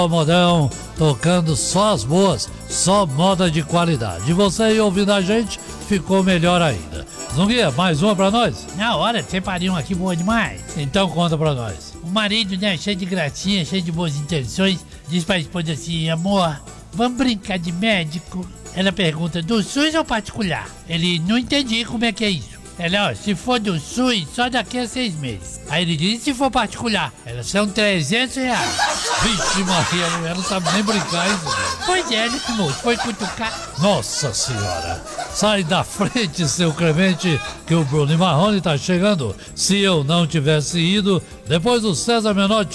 Modão, tocando só as boas, só moda de qualidade. E você aí ouvindo a gente, ficou melhor ainda. Zunguinha, mais uma pra nós? Na hora, separei uma aqui boa demais. Então conta pra nós. O marido, né, cheio de gracinha, cheio de boas intenções, diz pra esposa assim: amor, vamos brincar de médico? Ela pergunta: do SUS ou particular? Ele: não entendi como é que é isso. Ela: ó, se for do SUS, só daqui a 6 meses. Aí ele diz: e se for particular? Ela: são R$300. Vixe Maria, ela não sabe nem brincar, hein? Pois é, né, moço? Foi cutucar. Nossa Senhora! Sai da frente, seu Clemente, que o Bruno Marrone tá chegando. Se eu não tivesse ido, depois do César Menotti